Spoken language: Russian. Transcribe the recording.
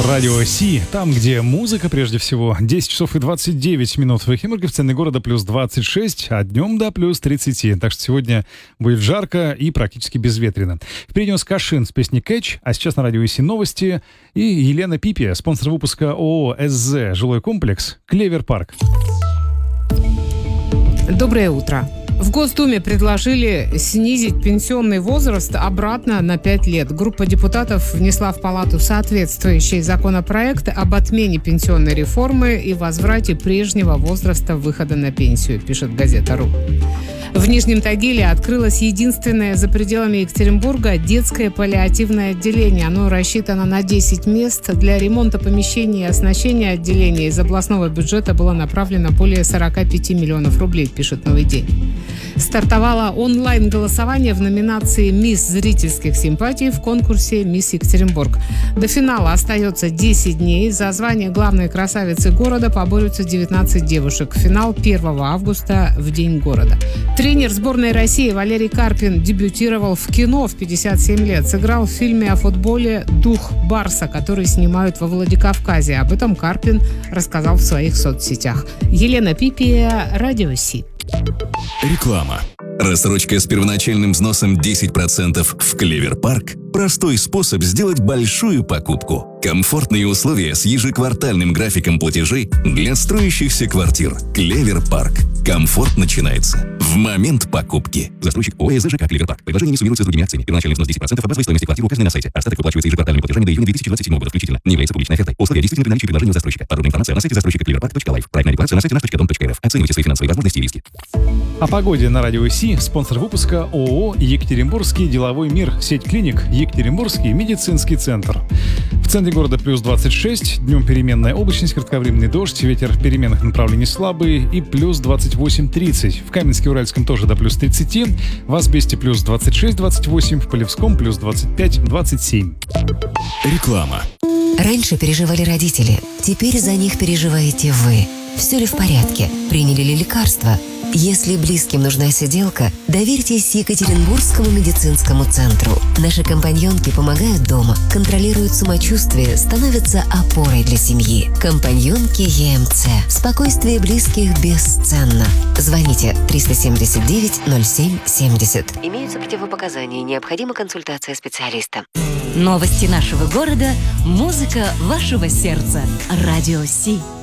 Радио Си, там, где музыка прежде всего. 10 часов и 29 минут в Химурге, в центре города плюс 26, а днем до плюс 30. Так что сегодня будет жарко и практически безветренно. Впереди у нас Кашин с песней «Кэтч», а сейчас на Радио Си новости. И Елена Пипи, спонсор выпуска ООО «СЗ. Жилой комплекс», Клевер Парк. Доброе утро. В Госдуме предложили снизить пенсионный возраст обратно на 5 лет. Группа депутатов внесла в Палату соответствующий законопроект об отмене пенсионной реформы и возврате прежнего возраста выхода на пенсию, пишет газета «Ру». В Нижнем Тагиле открылось единственное за пределами Екатеринбурга детское паллиативное отделение. Оно рассчитано на 10 мест. Для ремонта помещений и оснащения отделения из областного бюджета было направлено более 45 миллионов рублей, пишет «Новый день». Стартовало онлайн-голосование в номинации «Мисс зрительских симпатий» в конкурсе «Мисс Екатеринбург». До финала остается 10 дней. За звание главной красавицы города поборются 19 девушек. Финал 1 августа в День города. Тренер сборной России Валерий Карпин дебютировал в кино в 57 лет. Сыграл в фильме о футболе «Дух Барса», который снимают во Владикавказе. Об этом Карпин рассказал в своих соцсетях. Елена Пипи, Радио Си. Реклама. Рассрочка с первоначальным взносом 10% в Клевер Парк – простой способ сделать большую покупку. Комфортные условия с ежеквартальным графиком платежей для строящихся квартир. Клевер Парк. Комфорт начинается в момент покупки. Застройщик ООО СЖК «Клевер Парк». Предложение не суммируется с другими акциями. Первоначальный взнос 10% от базовой стоимости квартиры указанной на сайте. Остаток выплачивается ежеквартальными платежами до июня 2027 года включительно. Не является публичной офертой. Условия действительно при наличии предложения у застройщика. Подробная информация на сайте застройщика cleverpark.life. Проектная декларация на сайте nаш.dom.rf. Оценивайте свои финансовые возможности и риски. О погоде на Радио Си. Спонсор выпуска ООО «Екатеринбургский деловой мир». Сеть клиник «Екатеринбургский медицинский центр». В центре города плюс 26, днем переменная облачность, кратковременный дождь, ветер переменных направлений слабый и плюс 28-30. В Каменске-Уральском тоже до плюс 30, в Асбесте плюс 26-28, в Полевском плюс 25-27. Реклама. Раньше переживали родители, теперь за них переживаете вы. Все ли в порядке? Приняли ли лекарства? Если близким нужна сиделка, доверьтесь Екатеринбургскому медицинскому центру. Наши компаньонки помогают дома, контролируют самочувствие, становятся опорой для семьи. Компаньонки ЕМЦ. Спокойствие близких бесценно. Звоните 379 07 70. Имеются противопоказания, необходима консультация специалиста. Новости нашего города, музыка вашего сердца. Радио Си.